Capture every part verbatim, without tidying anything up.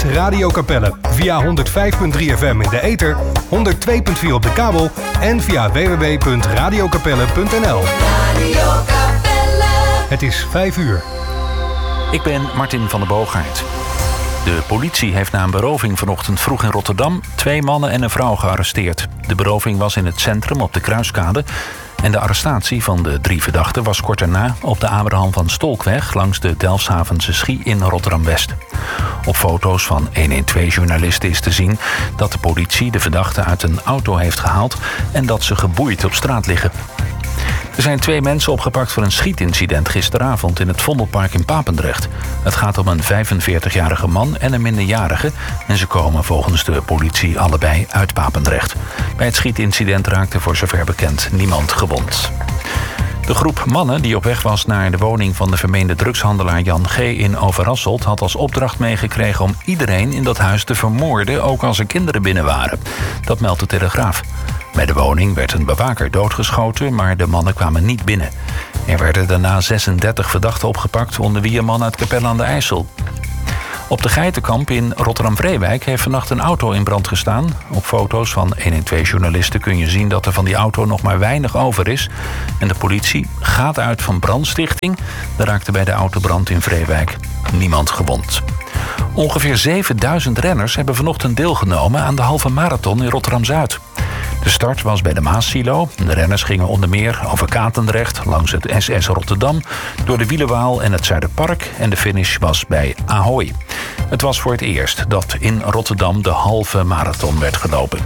Radio Capelle. Via honderd vijf komma drie F M in de ether, honderd twee komma vier op de kabel en via w w w punt radio capelle punt n l. Radio Capelle. Het is vijf uur. Ik ben Martin van der Boogaard. De politie heeft na een beroving vanochtend vroeg in Rotterdam twee mannen en een vrouw gearresteerd. De beroving was in het centrum op de Kruiskade. En de arrestatie van de drie verdachten was kort daarna op de Abraham van Stolkweg langs de Delfshavense Schie in Rotterdam-West. Op foto's van honderdtwaalf-journalisten is te zien dat de politie de verdachten uit een auto heeft gehaald en dat ze geboeid op straat liggen. Er zijn twee mensen opgepakt voor een schietincident gisteravond in het Vondelpark in Papendrecht. Het gaat om een vijfenveertigjarige man en een minderjarige en ze komen volgens de politie allebei uit Papendrecht. Bij het schietincident raakte voor zover bekend niemand gewond. De groep mannen die op weg was naar de woning van de vermeende drugshandelaar Jan G. in Overasselt had als opdracht meegekregen om iedereen in dat huis te vermoorden, ook als er kinderen binnen waren. Dat meldt de Telegraaf. Bij de woning werd een bewaker doodgeschoten, maar de mannen kwamen niet binnen. Er werden daarna zesendertig verdachten opgepakt, onder wie een man uit Capelle aan de IJssel. Op de Geitenkamp in Rotterdam-Vreewijk heeft vannacht een auto in brand gestaan. Op foto's van honderdtwaalf-journalisten kun je zien dat er van die auto nog maar weinig over is. En de politie gaat uit van brandstichting. Er raakte bij de autobrand in Vreewijk niemand gewond. Ongeveer zevenduizend renners hebben vanochtend deelgenomen aan de halve marathon in Rotterdam-Zuid. De start was bij de Maassilo. De renners gingen onder meer over Katendrecht, langs het S S Rotterdam, door de Wielenwaal en het Zuiderpark en de finish was bij Ahoy. Het was voor het eerst dat in Rotterdam de halve marathon werd gelopen.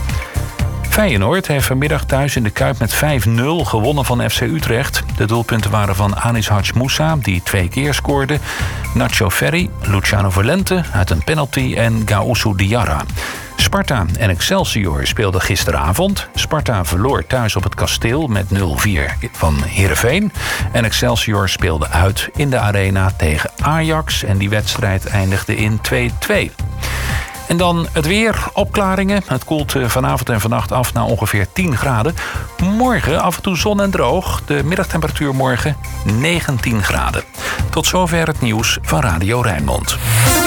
Feyenoord heeft vanmiddag thuis in de Kuip met vijf nul gewonnen van F C Utrecht. De doelpunten waren van Anis Hadj Moussa, die twee keer scoorde, Nacho Ferri, Luciano Valente uit een penalty en Gaoussou Diarra. Sparta en Excelsior speelden gisteravond. Sparta verloor thuis op het Kasteel met nul vier van Heerenveen. En Excelsior speelde uit in de Arena tegen Ajax. En die wedstrijd eindigde in twee twee. En dan het weer, opklaringen. Het koelt vanavond en vannacht af naar ongeveer tien graden. Morgen af en toe zon en droog. De middagtemperatuur morgen negentien graden. Tot zover het nieuws van Radio Rijnmond.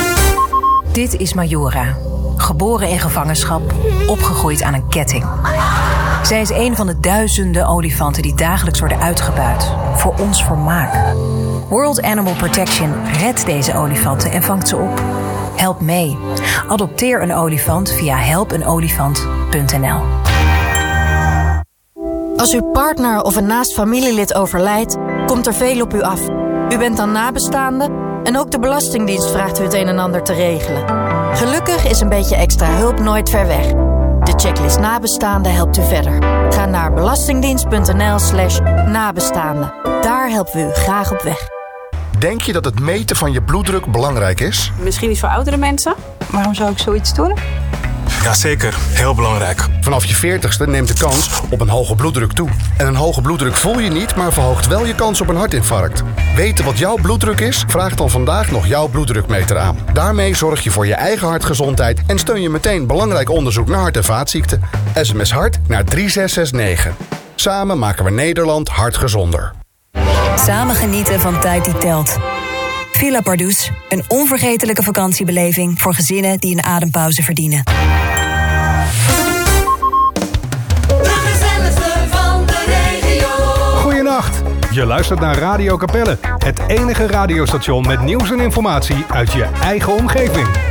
Dit is Majora. Geboren in gevangenschap, opgegroeid aan een ketting. Zij is een van de duizenden olifanten die dagelijks worden uitgebuit. Voor ons vermaak. World Animal Protection redt deze olifanten en vangt ze op. Help mee. Adopteer een olifant via help een olifant punt n l. Als uw partner of een naast familielid overlijdt, komt er veel op u af. U bent dan nabestaande en ook de Belastingdienst vraagt u het een en ander te regelen. Gelukkig is een beetje extra hulp nooit ver weg. De checklist nabestaanden helpt u verder. Ga naar belastingdienst punt n l slash nabestaanden. Daar helpen we u graag op weg. Denk je dat het meten van je bloeddruk belangrijk is? Misschien iets voor oudere mensen. Waarom zou ik zoiets doen? Jazeker, heel belangrijk. Vanaf je veertigste neemt de kans op een hoge bloeddruk toe. En een hoge bloeddruk voel je niet, maar verhoogt wel je kans op een hartinfarct. Weten wat jouw bloeddruk is? Vraag dan vandaag nog jouw bloeddrukmeter aan. Daarmee zorg je voor je eigen hartgezondheid en steun je meteen belangrijk onderzoek naar hart- en vaatziekten. S M S hart naar drie zes zes negen. Samen maken we Nederland hartgezonder. Samen genieten van tijd die telt. Villa Pardoes, een onvergetelijke vakantiebeleving voor gezinnen die een adempauze verdienen. De gezelligste van de regio. Goedenacht, je luistert naar Radio Capelle. Het enige radiostation met nieuws en informatie uit je eigen omgeving.